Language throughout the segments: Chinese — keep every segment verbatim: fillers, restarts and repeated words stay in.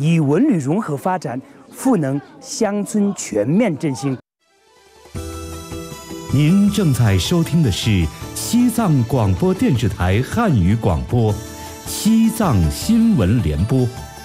以文旅融合发展，赋能乡村全面振兴。 您正在收听的是西藏广播电视台汉语广播，西藏新闻联播。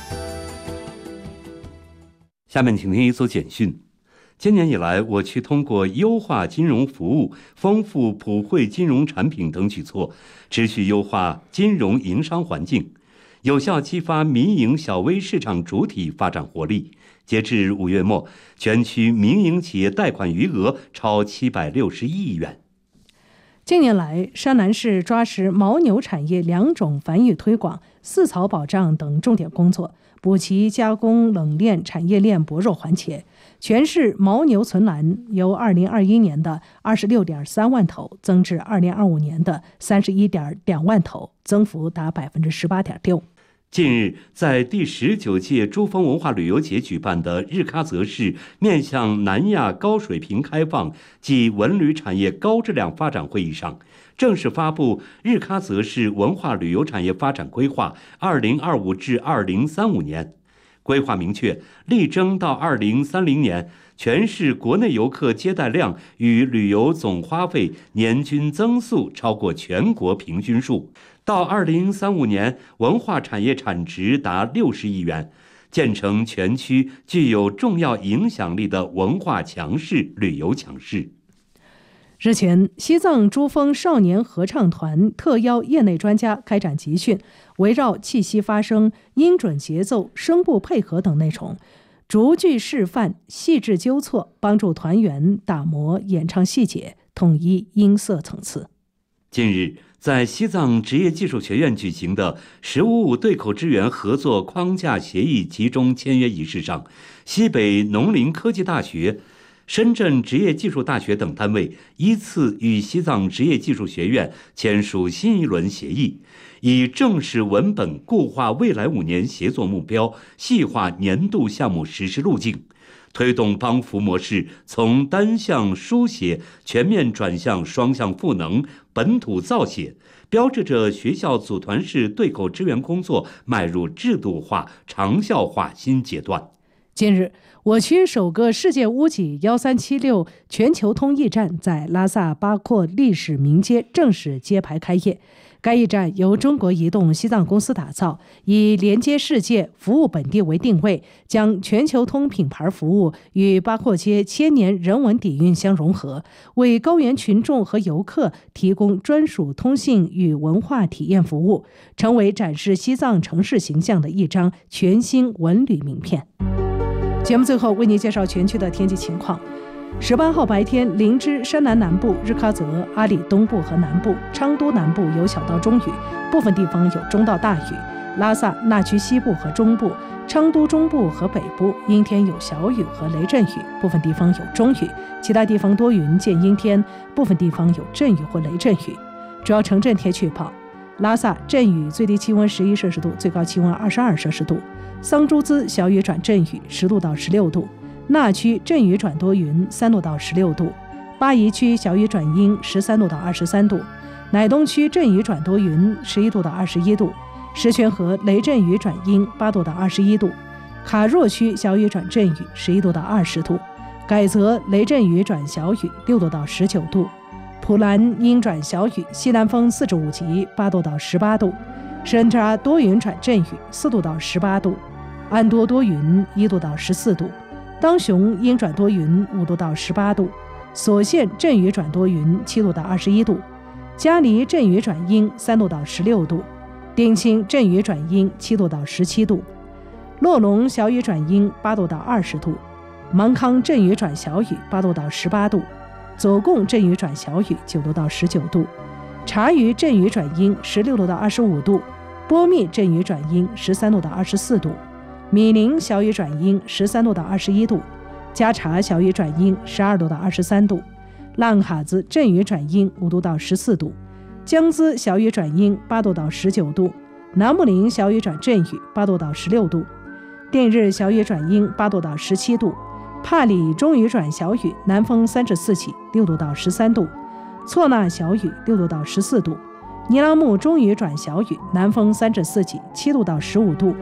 下面请听一则简讯。今年以来，我区通过优化金融服务、丰富普惠金融产品等举措，持续优化金融营商环境，有效激发民营小微市场主体发展活力。截至五月末，全区民营企业贷款余额超七百六十亿元。 近年来，山南市抓实牦牛产业两种繁育推广、饲草保障等重点工作，补齐加工冷链产业链薄弱环节。全市牦牛存栏由二零二一年的二十六点三万头增至二零二五年的三十一点两万头，增幅达百分之十八点六。 近日，在第十九届珠峰文化旅游节举办的日喀则市面向南亚高水平开放及文旅产业高质量发展会议上，正式发布日喀则市文化旅游产业发展规划二零二五至二零三五年。规划明确，力争到二零三零年，全市国内游客接待量与旅游总花费年均增速超过全国平均数。到二零三五年，文化产业产值达六十亿元，建成全区具有重要影响力的文化强市、旅游强市。 日前，西藏珠峰少年合唱团特邀业内专家开展集训，围绕气息发声、音准节奏、声部配合等内容，逐句示范、细致纠错，帮助团员打磨演唱细节，统一音色层次。 近日，在西藏职业技术学院举行的“十五五”对口支援合作框架协议集中签约仪式上，西北农林科技大学、深圳职业技术大学等单位依次与西藏职业技术学院签署新一轮协议，以正式文本固化未来五年协作目标，细化年度项目实施路径，推动帮扶模式从单向书写全面转向双向赋能、本土造写，标志着学校组团式对口支援工作迈入制度化、长效化新阶段。 近日，我区首个世界屋脊一三七六全球通驿站在拉萨巴阔历史名街正式揭牌开业。该驿站由中国移动西藏公司打造，以连接世界、服务本地为定位，将全球通品牌服务与八廓街千年人文底蕴相融合，为高原群众和游客提供专属通信与文化体验服务，成为展示西藏城市形象的一张全新文旅名片。节目最后为您介绍全区的天气情况。十八号白天，林芝、山南南部、日喀则、阿里东部和南部、昌都南部有小到中雨，部分地方有中到大雨；拉萨、纳曲西部和中部、昌都中部和北部阴天有小雨和雷阵雨，部分地方有中雨；其他地方多云见阴天，部分地方有阵雨或雷阵雨。主要城镇天气预报：拉萨阵雨，最低气温十一摄氏度，最高气温二十二摄氏度；桑珠孜小雨转阵雨，十度到十六度；纳曲阵雨转多云，三度到十六度；巴宜区小雨转阴，十三度到二十三度；乃东区阵雨转多云，十一度到二十一度；石泉河雷阵雨转阴，八度到二十一度；卡若区小雨转阵雨，十一度到二十度；改则雷阵雨转小雨，六度到十九度；普兰阴转小雨，西南风四至五级，八度到十八度；深扎多云转阵雨，四度到十八度；安多多云，一度到十四度；当雄阴转多云，五度到十八度；所县阵雨转多云，七度到二十一度；嘉黎阵雨转阴，三度到十六度；丁青阵雨转阴，七度到十七度；洛龙小雨转阴，八度到二十度；芒康阵雨转小雨，八度到十八度；左贡阵雨转小雨，九度到十九度；察隅阵雨转阴，十六度到二十五度；波密阵雨转阴，十三度到二十四度；米林小雨转阴，十三度到二十一度；加查小雨转阴，十二度到二十三度；浪哈子阵雨转阴，五度到十四度；江孜小雨转阴，八度到十九度；南木林小雨转阵雨，八度到十六度；定日小雨转阴，八度到十七度；帕里中雨转小雨，南风三至四起，六度到十三度；错那小雨，六度到十四度；尼拉木中雨转小雨，南风三至四起，七度到十五度；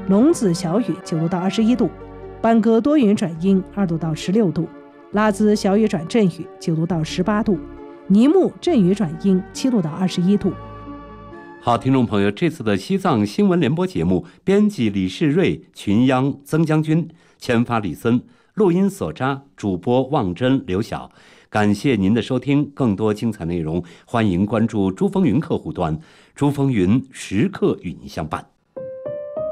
龙子小雨九度到二十一度，班戈多云转阴二度到十六度，拉兹小雨转阵雨九度到十八度，尼木阵雨转阴七度到二十一度。 好，听众朋友，这次的西藏新闻联播节目，编辑李世瑞，群央曾将军，签发李森，录音所扎，主播望真、刘晓。感谢您的收听，更多精彩内容，欢迎关注珠峰云客户端，珠峰云时刻与您相伴。